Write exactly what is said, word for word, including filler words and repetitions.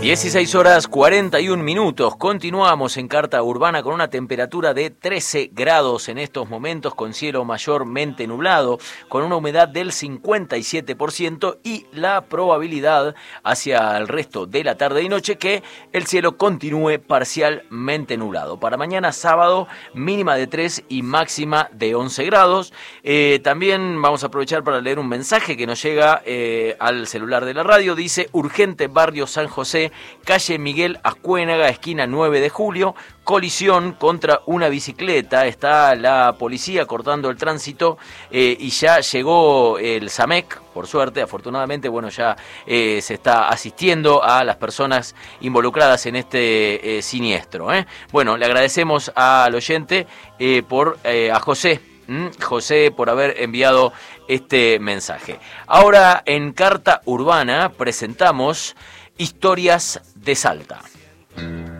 dieciséis horas cuarenta y un minutos. Continuamos en Carta Urbana con una temperatura de trece grados en estos momentos, con cielo mayormente nublado, con una humedad del cincuenta y siete por ciento y la probabilidad hacia el resto de la tarde y noche que el cielo continúe parcialmente nublado. Para mañana sábado, mínima de tres y máxima de once grados. Eh, también vamos a aprovechar para leer un mensaje que nos llega eh, al celular de la radio. Dice: urgente barrio San José, calle Miguel Ascuénaga, esquina nueve de julio, colisión contra una bicicleta. Está la policía cortando el tránsito eh, y ya llegó el SAMEC, por suerte, afortunadamente, bueno, ya eh, se está asistiendo a las personas involucradas en este eh, siniestro, ¿eh? Bueno, le agradecemos al oyente eh, por eh, a José, ¿m? José, por haber enviado este mensaje. Ahora, en Carta Urbana, presentamos Historias de Salta.